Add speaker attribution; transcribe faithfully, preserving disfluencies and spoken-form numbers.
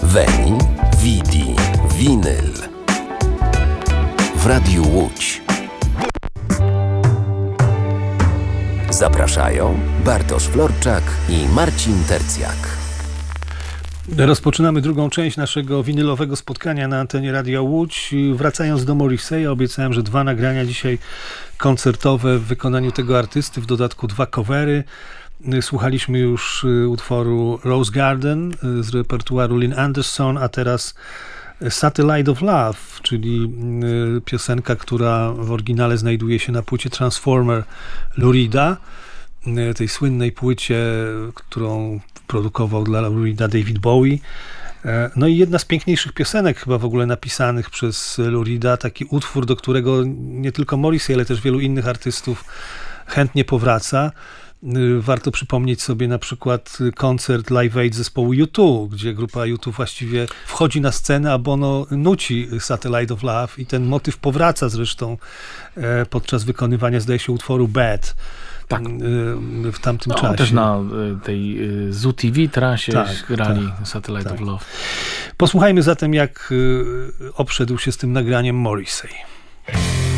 Speaker 1: Veni, Vidi, Vinyl. W Radiu Łódź. Zapraszają Bartosz Florczak i Marcin Tercjak.
Speaker 2: Rozpoczynamy drugą część naszego winylowego spotkania na antenie Radia Łódź. Wracając do Morrissey'a, obiecałem, że dwa nagrania dzisiaj koncertowe w wykonaniu tego artysty, w dodatku dwa covery. Słuchaliśmy już utworu Rose Garden z repertuaru Lynn Anderson, a teraz Satellite of Love, czyli piosenka, która w oryginale znajduje się na płycie Transformer Lou Reeda, tej słynnej płycie, którą produkował dla Lou Reeda David Bowie. No i jedna z piękniejszych piosenek chyba w ogóle napisanych przez Lou Reeda, taki utwór, do którego nie tylko Morrissey, ale też wielu innych artystów chętnie powraca. Warto przypomnieć sobie na przykład koncert Live Aid zespołu U two, gdzie grupa U two właściwie wchodzi na scenę, a Bono nuci Satellite of Love i ten motyw powraca zresztą podczas wykonywania, zdaje się, utworu Bad. Tak. W tamtym
Speaker 3: no,
Speaker 2: czasie.
Speaker 3: Też na tej Z U T V trasie
Speaker 2: tak,
Speaker 3: grali
Speaker 2: tak,
Speaker 3: Satellite
Speaker 2: tak.
Speaker 3: of Love.
Speaker 2: Posłuchajmy zatem, jak obszedł się z tym nagraniem Morrissey.